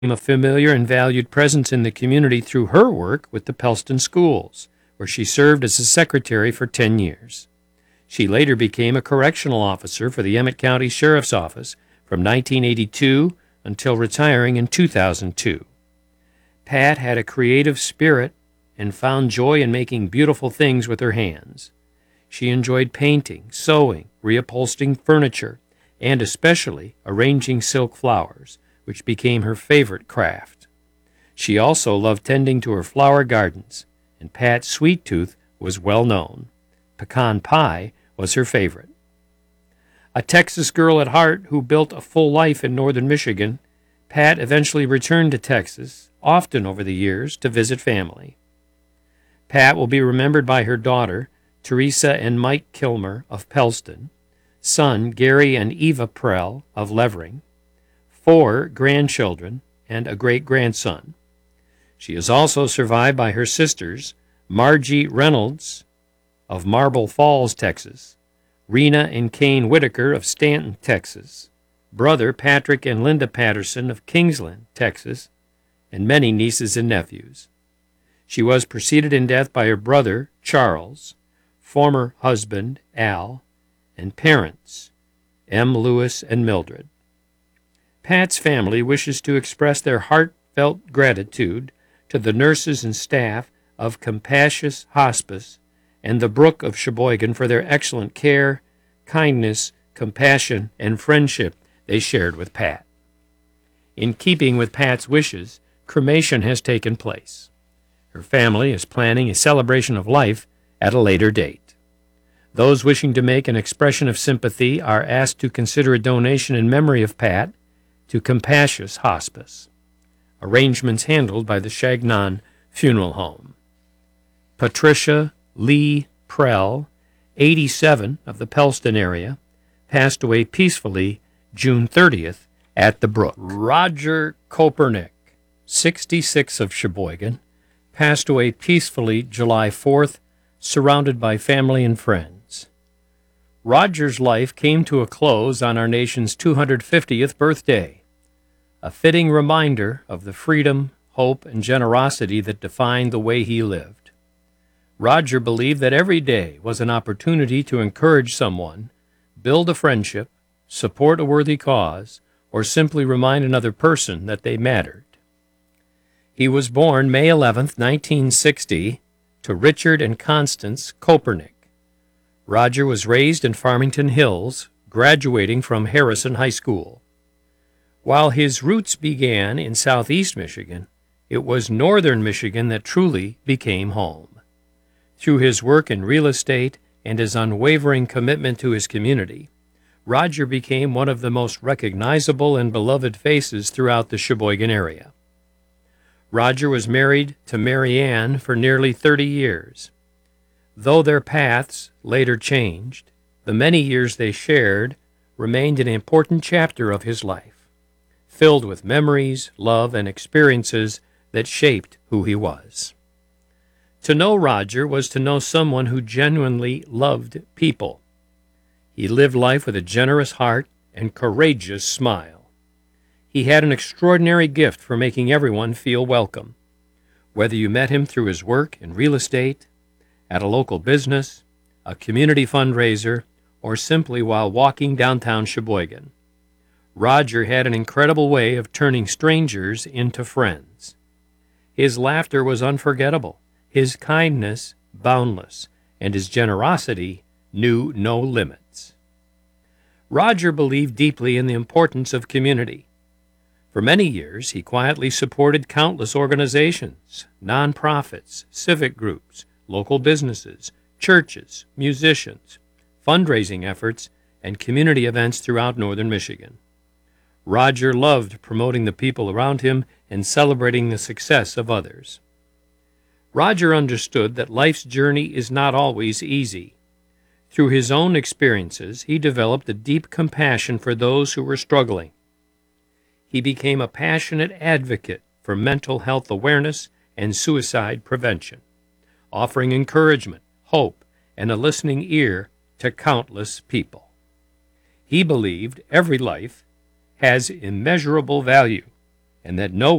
a familiar and valued presence in the community through her work with the Pellston Schools, where she served as a secretary for 10 years. She later became a correctional officer for the Emmett County Sheriff's Office from 1982 until retiring in 2002. Pat had a creative spirit and found joy in making beautiful things with her hands. She enjoyed painting, sewing, reupholstering furniture, and especially arranging silk flowers, which became her favorite craft. She also loved tending to her flower gardens, and Pat's sweet tooth was well known. Pecan pie was her favorite. A Texas girl at heart who built a full life in northern Michigan, Pat eventually returned to Texas, often over the years, to visit family. Pat will be remembered by her daughter, Teresa and Mike Kilmer of Pellston, son Gary and Eva Prell of Levering, 4 grandchildren, and a great-grandson. She is also survived by her sisters, Margie Reynolds of Marble Falls, Texas, Rena and Kane Whitaker of Stanton, Texas, brother Patrick and Linda Patterson of Kingsland, Texas, and many nieces and nephews. She was preceded in death by her brother, Charles, former husband, Al, and parents, M. Lewis and Mildred. Pat's family wishes to express their heartfelt gratitude to the nurses and staff of Compassus Hospice and the Brook of Sheboygan for their excellent care, kindness, compassion, and friendship they shared with Pat. In keeping with Pat's wishes, cremation has taken place. Her family is planning a celebration of life at a later date. Those wishing to make an expression of sympathy are asked to consider a donation in memory of Pat to Compassus Hospice. Arrangements handled by the Chagnon Funeral Home. Patricia Lee Prell, 87, of the Pellston area, passed away peacefully June 30th at the Brook. Roger Kopernick, 66, of Sheboygan, passed away peacefully July 4th, surrounded by family and friends. Roger's life came to a close on our nation's 250th birthday, a fitting reminder of the freedom, hope, and generosity that defined the way he lived. Roger believed that every day was an opportunity to encourage someone, build a friendship, support a worthy cause, or simply remind another person that they mattered. He was born May 11, 1960, to Richard and Constance Kopernick. Roger was raised in Farmington Hills, graduating from Harrison High School. While his roots began in southeast Michigan, it was northern Michigan that truly became home. Through his work in real estate and his unwavering commitment to his community, Roger became one of the most recognizable and beloved faces throughout the Sheboygan area. Roger was married to Mary Ann for nearly 30 years. Though their paths later changed, the many years they shared remained an important chapter of his life, filled with memories, love, and experiences that shaped who he was. To know Roger was to know someone who genuinely loved people. He lived life with a generous heart and courageous smile. He had an extraordinary gift for making everyone feel welcome, whether you met him through his work in real estate, at a local business, a community fundraiser, or simply while walking downtown Sheboygan. Roger had an incredible way of turning strangers into friends. His laughter was unforgettable, his kindness boundless, and his generosity knew no limits. Roger believed deeply in the importance of community. For many years, he quietly supported countless organizations, nonprofits, civic groups, local businesses, churches, musicians, fundraising efforts, and community events throughout northern Michigan. Roger loved promoting the people around him and celebrating the success of others. Roger understood that life's journey is not always easy. Through his own experiences, he developed a deep compassion for those who were struggling. He became a passionate advocate for mental health awareness and suicide prevention, offering encouragement, hope, and a listening ear to countless people. He believed every life has immeasurable value, and that no